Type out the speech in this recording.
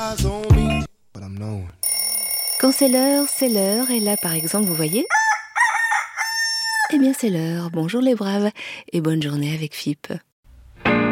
eyes on me, but I'm knowing. Quand c'est l'heure, et là par exemple, vous voyez ? Eh bien c'est l'heure, bonjour les braves, et bonne journée avec FIP.